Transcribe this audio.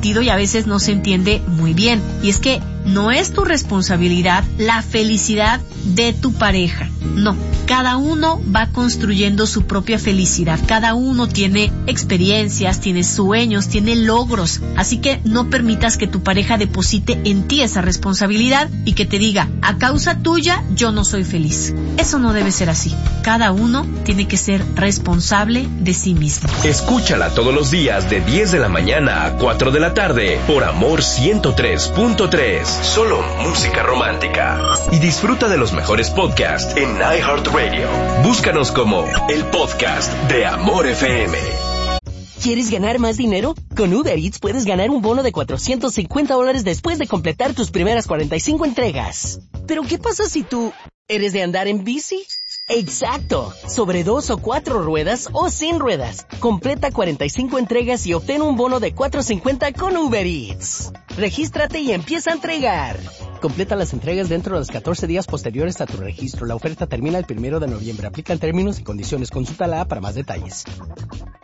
sentido y a veces no se entiende muy bien. Y es que no es tu responsabilidad la felicidad de tu pareja. No, cada uno va construyendo su propia felicidad. Cada uno tiene experiencias, tiene sueños, tiene logros. Así que no permitas que tu pareja deposite en ti esa responsabilidad y que te diga, a causa tuya, yo no soy feliz. Eso no debe ser así. Cada uno tiene que ser responsable de sí mismo. Escúchala todos los días de 10 de la mañana a 4 de la tarde por Amor 103.3. Solo música romántica. Y disfruta de los mejores podcasts en iHeartRadio. Búscanos como el podcast de Amor FM. ¿Quieres ganar más dinero? Con Uber Eats puedes ganar un bono de $450 después de completar tus primeras 45 entregas. ¿Pero qué pasa si tú eres de andar en bici? ¡Exacto! Sobre 2 o 4 ruedas o sin ruedas. Completa 45 entregas y obtén un bono de $450 con Uber Eats. Regístrate y empieza a entregar. Completa las entregas dentro de los 14 días posteriores a tu registro. La oferta termina el 1 de noviembre. Aplican términos y condiciones. Consulta la app para más detalles.